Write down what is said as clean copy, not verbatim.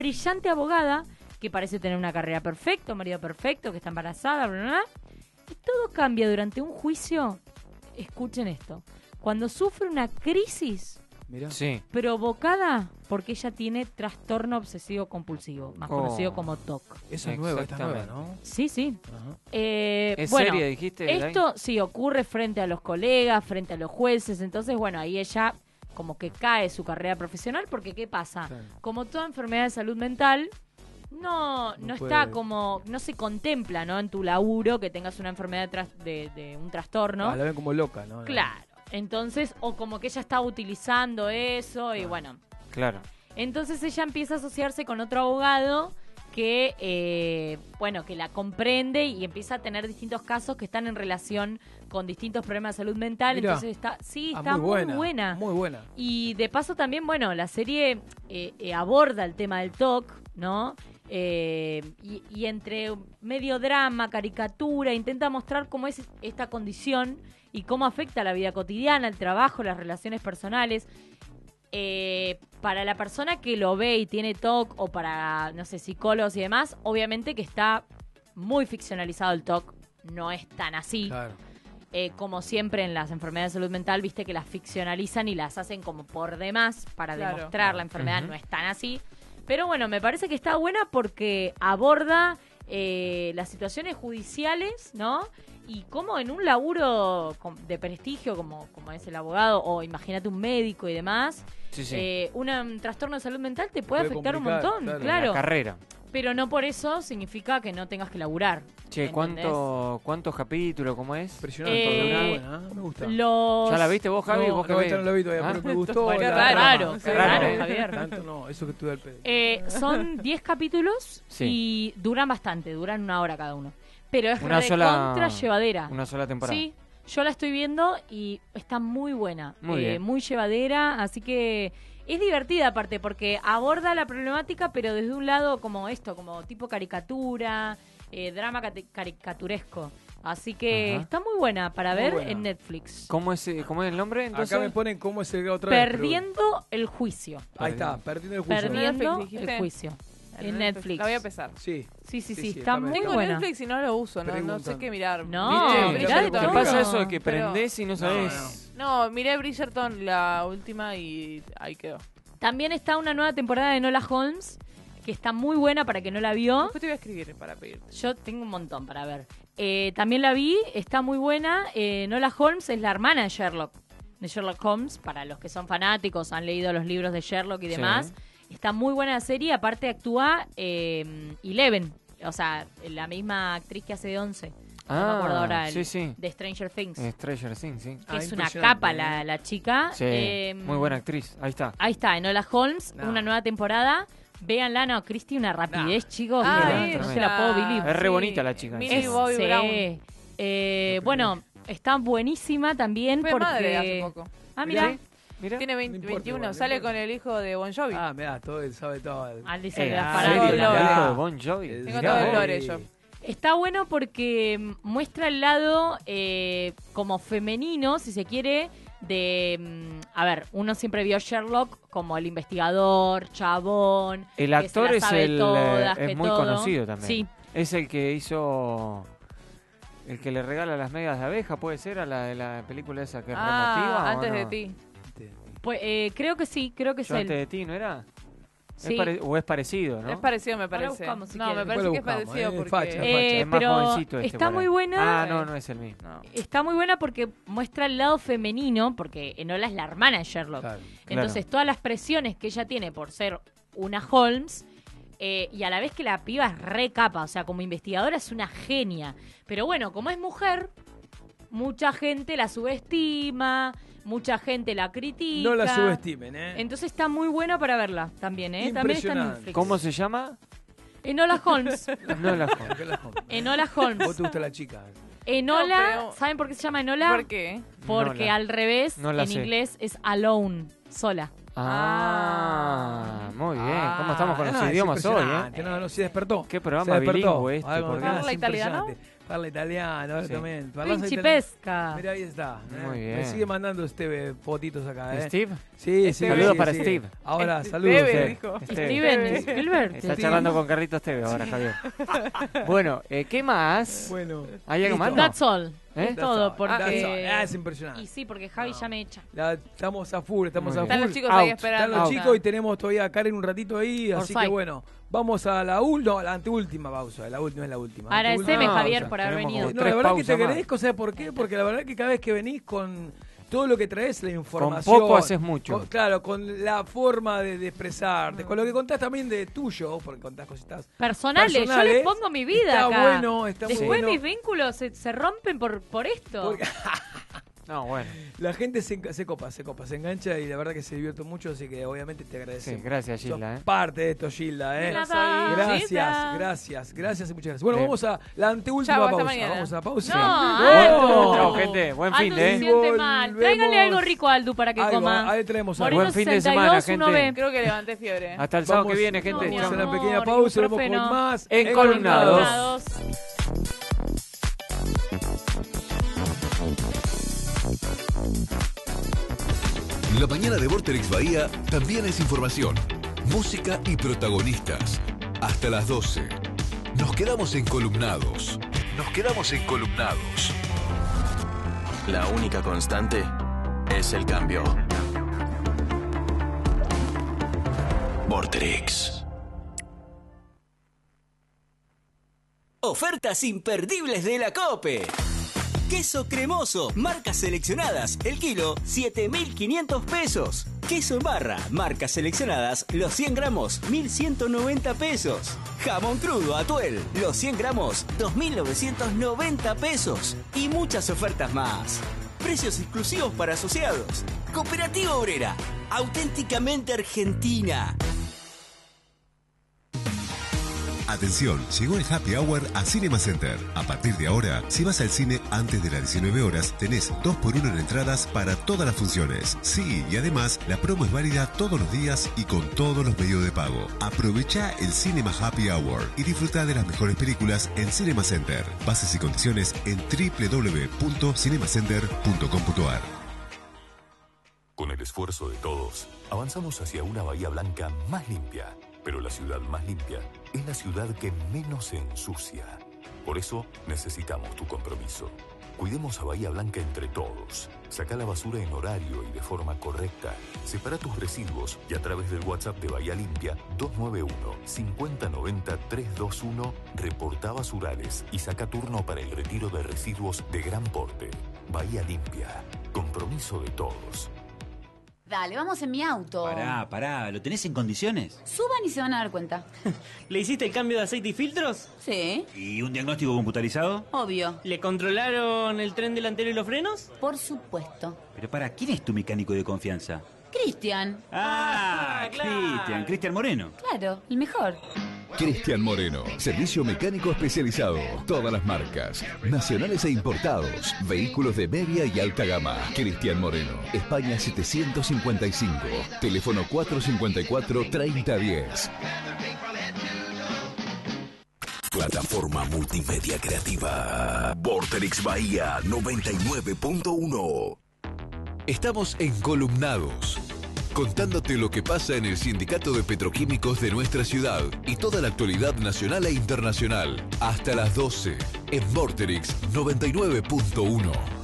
brillante abogada que parece tener una carrera perfecta, un marido perfecto, que está embarazada, bla, bla, bla. Y todo cambia durante un juicio. Escuchen esto. Cuando sufre una crisis Sí. provocada porque ella tiene trastorno obsesivo compulsivo, más conocido como TOC. Esa es nueva, esta nueva, ¿no? Sí, sí. Ajá. ¿Es bueno, seria, dijiste? esto sí ocurre frente a los colegas, frente a los jueces. Entonces, bueno, ahí ella como que cae su carrera profesional porque ¿qué pasa? Claro. Como toda enfermedad de salud mental, no No está puede. como, no se contempla, ¿no? En tu laburo que tengas una enfermedad de un trastorno. Ah, la ven como loca, ¿no? Claro. Entonces, o como que ella está utilizando eso y Claro. bueno. Claro. Entonces ella empieza a asociarse con otro abogado que, bueno, que la comprende y empieza a tener distintos casos que están en relación con distintos problemas de salud mental. Mirá. Entonces está Ah, muy buena. Muy buena. Y de paso también, bueno, la serie aborda el tema del TOC, ¿no? Y entre medio drama, caricatura, intenta mostrar cómo es esta condición y cómo afecta la vida cotidiana, el trabajo, las relaciones personales. Para la persona que lo ve y tiene TOC, o para, no sé, psicólogos y demás, obviamente que está muy ficcionalizado el TOC, no es tan así. Claro. Como siempre en las enfermedades de salud mental, viste que las ficcionalizan y las hacen como por demás para Claro. demostrar la enfermedad, Ujú. no es tan así. Pero bueno, me parece que está buena porque aborda las situaciones judiciales, ¿no? Y cómo en un laburo de prestigio como es el abogado, o imagínate un médico y demás, Sí, sí. un trastorno de salud mental te puede Puede afectar un complicar, montón, claro. claro. La carrera. Pero no por eso significa que no tengas que laburar. Che, ¿entendés? ¿cuántos capítulos? ¿Cómo es? Impresionante. Eh, Muy buena, ¿eh? Me gusta. Los... ¿Ya la viste vos, Javi? No, ¿Vos qué no, ves? esta no la vi todavía, ¿Ah? pero me gustó. Bueno, la qué trama. raro, Sí, qué raro, no, Javier. Tanto no, eso que estuve al pedo. Son 10 capítulos Sí. y duran bastante, duran 1 hora cada uno. Pero es Una recontra llevadera. Una sola temporada. Sí, yo la estoy viendo y está muy buena. Muy bien. Muy llevadera, así que es divertida aparte porque aborda la problemática, pero desde un lado como esto, como tipo caricatura, drama caricaturesco. Así que Ajá. está muy buena para Muy ver buena. en Netflix. ¿Cómo es el nombre? Entonces, Acá me ponen cómo es el otra vez. pero- Perdiendo el juicio. Ahí está, perdiendo el juicio. Perdiendo Netflix, dijiste? el juicio. En Netflix. La voy a empezar. Sí. Sí, sí, Sí, sí, sí, está está muy Tengo buena. Netflix y no lo uso, no sé Preguntando. qué mirar. No, ¿Viste? mirá, ¿Te Bridgerton. pasa eso de que Pero- prendés y no sabés? No, miré Bridgerton la última y ahí quedó. También está una nueva temporada de Enola Holmes, que está muy buena para que no la vio. Después te voy a escribir para pedirte. Yo tengo un montón para ver. También la vi, está muy buena. Enola Holmes es la hermana de Sherlock Holmes, para los que son fanáticos, han leído los libros de Sherlock y Sí. demás. Está muy buena la serie, aparte actúa Eleven, o sea, la misma actriz que hace de 11. No me acuerdo ahora sí, sí. de Stranger Things. Stranger Things, sí. Que es una impresionante, capa ¿eh? la chica. Sí, muy buena actriz. Ahí está. Ahí está, Enola Holmes, No. una nueva temporada. Véanla, no, Cristi, una rapidez, chicos. Ah, que no ella. se la puedo vivir. Es re bonita la chica. Millie Sí. Bobby Sí. Brown. Bueno, está buenísima también Fue porque... madre hace poco. Ah, mira. Mira. Tiene No importa 21, igual, no sale importa. con el hijo de Bon Jovi. Ah, mirá, todo él sabe todo. Al dice de ¿En la Ah, serio? Farol. ¿El Lore. hijo de Bon Jovi? Tengo Mirá todo el vos. lore yo. Está bueno porque muestra el lado como femenino, si se quiere, de... a ver, uno siempre vio a Sherlock como el investigador, chabón. El que se actor la es sabe todas, es que muy todo. conocido también. Sí, Es el que hizo... El que le regala las medias de abeja, ¿puede ser? A la de la película esa que es remotiva. Ah, antes ¿o no? de ti. pues, creo que sí, creo que es Yo antes él. de ti, ¿no era? Sí. O es parecido, ¿no? Es parecido, me Ahora parece. buscamos, si no, quieres. me Después parece lo que es buscamos, parecido porque... facha. Es más pero jovencito este. está por muy ahí. buena. Ah, no es el mismo. No. Está muy buena porque muestra el lado femenino, porque Enola es la hermana de Sherlock. Claro. Entonces, todas las presiones que ella tiene por ser una Holmes, y a la vez que la piba es re capa, o sea, como investigadora es una genia. Pero bueno, como es mujer, mucha gente la subestima, mucha gente la critica. No la subestimen, ¿eh? Entonces está muy buena para verla también, ¿eh? También está en Impresionante. Netflix. ¿Cómo se llama? Enola Holmes. No la jodas. Acá la joven. Enola ¿Vos Holmes. te gusta la chica? Enola, No, pero- ¿saben por qué se llama Enola? ¿Por qué? Porque Nola. al revés, No la en sé. inglés es alone, sola. Muy bien. ¿Cómo estamos con los idiomas es hoy, impresionante. eh? No, se despertó. Qué programa Se despertó. bilingüe este, Algo por que Dios. es ¿Habla italiano? impresionante. Parla italiano, Sí. también. Principesca. Mira, ahí está. Muy bien. Me sigue mandando fotitos acá, ¿Steve? Sí, sí. Saludos sí, para sí. Steve. Ahora, Steve, saludos. dijo. Steven Spielberg. Está Sí. charlando con Carlitos TV ahora, Javier. Bueno, ¿qué más? Bueno. ¿Hay algo listo. más? No. That's all. ¿Eh? Es todo, That's all. porque... Es impresionante. Y sí, porque Javi ya me echa. Estamos a full, estamos Muy a bien. full. Están los chicos Out. ahí Están esperando. los Out. chicos y tenemos todavía a Karen un ratito ahí, así Orsay. que bueno, vamos a la anteúltima pausa, la última es la última. Agradeceme, Anteúltima Javier, pausa. por haber Tenemos venido. como No, la verdad que te pausas más. agradezco, ¿sabes por qué? Porque la verdad que cada vez que venís con todo lo que traes, la Con información. poco haces mucho. Claro, con la forma de expresarte, con lo que contás también de tuyo, porque contás cositas Personales, yo personales. les pongo mi vida Está acá. bueno, está muy Después bueno. mis vínculos se rompen por esto. Porque No, bueno. la gente se copa, se engancha y la verdad que se divierte mucho, así que obviamente te Sí, agradecemos. gracias, Sos Gilda. parte de esto, Gilda, De nada, Gracias, Gilda. gracias y muchas gracias. Bueno, Bien. vamos a la anteúltima Chau, hasta pausa. mañana. Vamos a la pausa. No, ¡Oh! Chao, gente. Buen fin Aldu de, se ¿eh? siente mal. Volvemos. Tráiganle algo rico a Aldu para que Algo, coma. ahí tenemos algo. Moreno Buen fin de semana, 62, uno gente. ve. Creo que levanté fiebre. Hasta el sábado que Vamos- viene, gente. mi Vamos a Chao. una amor, pequeña pausa y vamos con ibuprofeno. más Encolumnados. La mañana de Vorterix Bahía también es información, música y protagonistas. Hasta las 12. Nos quedamos encolumnados. Nos quedamos encolumnados. La única constante es el cambio. Vorterix. Ofertas imperdibles de la COPE. Queso cremoso, marcas seleccionadas, el kilo, 7.500 pesos. Queso en barra, marcas seleccionadas, los 100 gramos, 1.190 pesos. Jamón crudo Atuel, los 100 gramos, 2.990 pesos. Y muchas ofertas más. Precios exclusivos para asociados. Cooperativa Obrera, auténticamente argentina. Atención, llegó el Happy Hour a Cinema Center. A partir de ahora, si vas al cine antes de las 19 horas, tenés 2x1 en entradas para todas las funciones. Sí, y además, la promo es válida todos los días y con todos los medios de pago. Aprovecha el Cinema Happy Hour y disfruta de las mejores películas en Cinema Center. Bases y condiciones en www.cinemacenter.com.ar. Con el esfuerzo de todos, avanzamos hacia una Bahía Blanca más limpia. Pero la ciudad más limpia es la ciudad que menos se ensucia. Por eso necesitamos tu compromiso. Cuidemos a Bahía Blanca entre todos. Saca la basura en horario y de forma correcta. Separa tus residuos y a través del WhatsApp de Bahía Limpia 291-5090-321 reporta basurales y saca turno para el retiro de residuos de gran porte. Bahía Limpia. Compromiso de todos. Dale, vamos en mi auto. Pará, ¿lo tenés en condiciones? Suban y se van a dar cuenta. ¿Le hiciste el cambio de aceite y filtros? Sí, ¿Y un diagnóstico computarizado? obvio. ¿Le controlaron el tren delantero y los frenos? Por supuesto. Pero ¿quién es tu mecánico de confianza? Cristian. claro. Cristian Moreno. Claro, el mejor. Cristian Moreno, servicio mecánico especializado, todas las marcas, nacionales e importados, vehículos de media y alta gama. Cristian Moreno, España 755, teléfono 454-3010. Plataforma multimedia creativa, Vorterix Bahía 99.1. Estamos encolumnados, contándote lo que pasa en el sindicato de petroquímicos de nuestra ciudad y toda la actualidad nacional e internacional. Hasta las 12 en Vorterix 99.1.